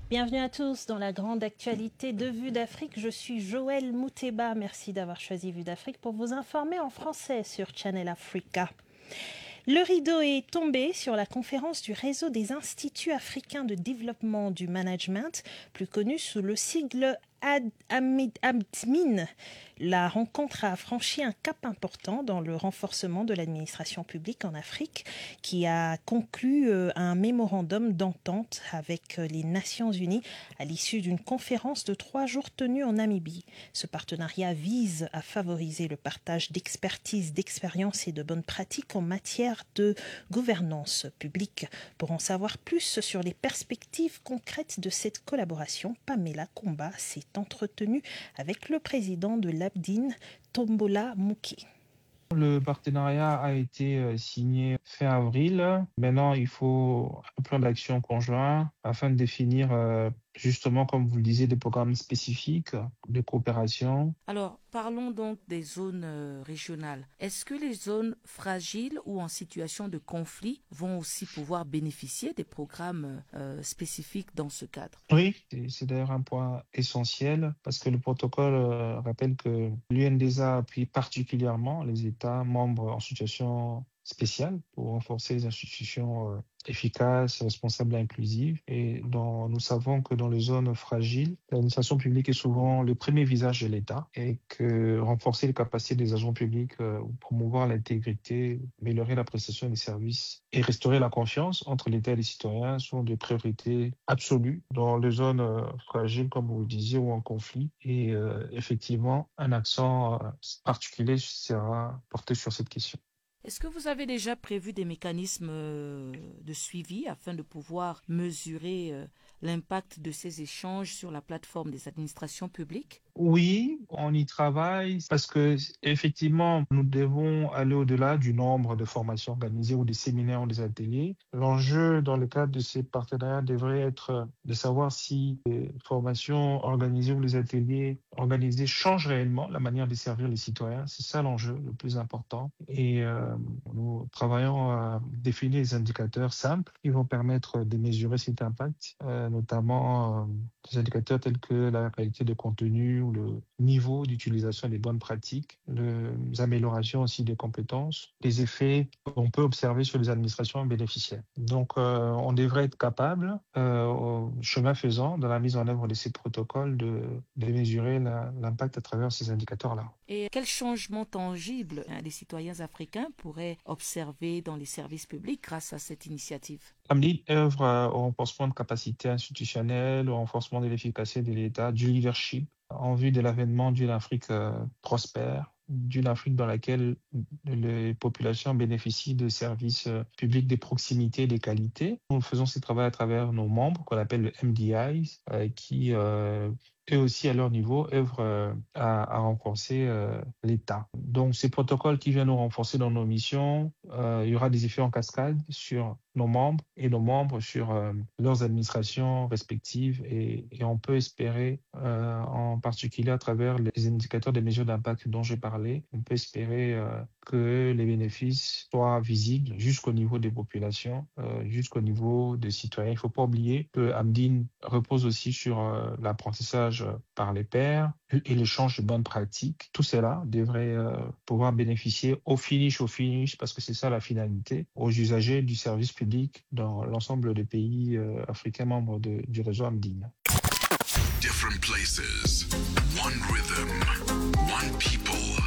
Bienvenue à tous dans la grande actualité de Vue d'Afrique. Je suis Joël Mouteba. Merci d'avoir choisi Vue d'Afrique pour vous informer en français sur Channel Africa. Le rideau est tombé sur la conférence du réseau des instituts africains de développement du management, plus connu sous le sigle ADMIN. La rencontre a franchi un cap important dans le renforcement de l'administration publique en Afrique, qui a conclu un mémorandum d'entente avec les Nations Unies à l'issue d'une conférence de 3 jours tenue en Namibie. Ce partenariat vise à favoriser le partage d'expertise, d'expérience et de bonnes pratiques en matière de gouvernance publique. Pour en savoir plus sur les perspectives concrètes de cette collaboration, Pamela Kumba s'est entretenue avec le président de l'ADMIN, Tombola Moukey. Le partenariat a été signé fin avril. Maintenant, il faut un plan d'action conjoint afin de définir justement, comme vous le disiez, des programmes spécifiques de coopération. Alors, parlons donc des zones régionales. Est-ce que les zones fragiles ou en situation de conflit vont aussi pouvoir bénéficier des programmes spécifiques dans ce cadre? Oui, c'est d'ailleurs un point essentiel parce que le protocole rappelle que l'UNDESA appuie particulièrement les États membres en situation spéciale pour renforcer les institutions efficaces, responsables et inclusives. Et nous savons que dans les zones fragiles, l'administration publique est souvent le premier visage de l'État et que renforcer les capacités des agents publics, promouvoir l'intégrité, améliorer la prestation des services et restaurer la confiance entre l'État et les citoyens sont des priorités absolues dans les zones fragiles, comme vous le disiez, ou en conflit. Et effectivement, un accent particulier sera porté sur cette question. Est-ce que vous avez déjà prévu des mécanismes de suivi afin de pouvoir mesurer l'impact de ces échanges sur la plateforme des administrations publiques? Oui, on y travaille parce que effectivement, nous devons aller au-delà du nombre de formations organisées ou des séminaires ou des ateliers. L'enjeu dans le cadre de ces partenariats devrait être de savoir si les formations organisées ou les ateliers organisés changent réellement la manière de servir les citoyens. C'est ça l'enjeu le plus important. Et nous travaillons à définir des indicateurs simples qui vont permettre de mesurer cet impact, notamment des indicateurs tels que la qualité de contenu ou le niveau d'utilisation des bonnes pratiques, les améliorations aussi des compétences, les effets qu'on peut observer sur les administrations bénéficiaires. Donc, on devrait être capable, au chemin faisant, dans la mise en œuvre de ces protocoles, de mesurer l'impact à travers ces indicateurs-là. Et quels changements tangibles les citoyens africains pourraient observer dans les services publics grâce à cette initiative? ADMIN œuvre au renforcement de capacités institutionnelles, au renforcement de l'efficacité de l'État, du leadership, en vue de l'avènement d'une Afrique prospère, d'une Afrique dans laquelle les populations bénéficient de services publics de proximité et de qualité. Nous faisons ce travail à travers nos membres, qu'on appelle le MDIs, qui eux aussi, à leur niveau, œuvrent à renforcer l'État. Donc, ces protocoles qui viennent nous renforcer dans nos missions, il y aura des effets en cascade sur nos membres et nos membres sur leurs administrations respectives et on peut espérer, en particulier à travers les indicateurs des mesures d'impact dont j'ai parlé, on peut espérer que les bénéfices soient visibles jusqu'au niveau des populations, jusqu'au niveau des citoyens. Il ne faut pas oublier que ADMIN repose aussi sur l'apprentissage par les pairs et l'échange de bonnes pratiques. Tout cela devrait pouvoir bénéficier au finish, parce que c'est ça la finalité, aux usagers du service public dans l'ensemble des pays africains membres du réseau ADMIN. Different places, one rhythm, one people.